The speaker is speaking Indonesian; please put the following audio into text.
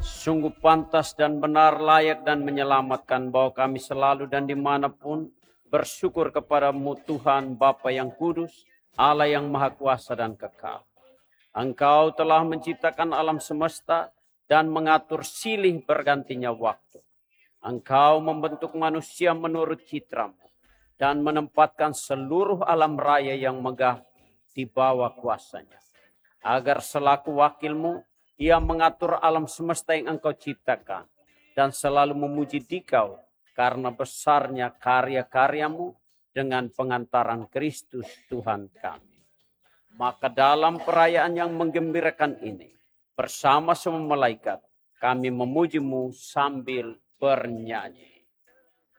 Sungguh pantas dan benar, layak dan menyelamatkan bahwa kami selalu dan dimanapun bersyukur kepadamu Tuhan Bapa yang kudus, Allah yang maha kuasa dan kekal. Engkau telah menciptakan alam semesta dan mengatur silih bergantinya waktu. Engkau membentuk manusia menurut citramu dan menempatkan seluruh alam raya yang megah di bawah kuasanya. Agar selaku wakilmu, ia mengatur alam semesta yang engkau ciptakan dan selalu memuji dikau karena besarnya karya-karyamu dengan pengantaran Kristus Tuhan kami. Maka dalam perayaan yang menggembirakan ini, bersama semua malaikat, kami memujimu sambil bernyanyi.